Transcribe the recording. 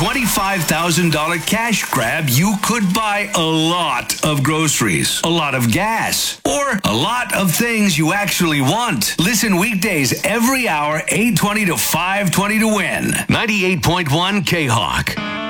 $25,000 cash grab, you could buy a lot of groceries, a lot of gas, or a lot of things you actually want. Listen weekdays every hour, 8:20 to 5:20 to win. 98.1 K-Hawk.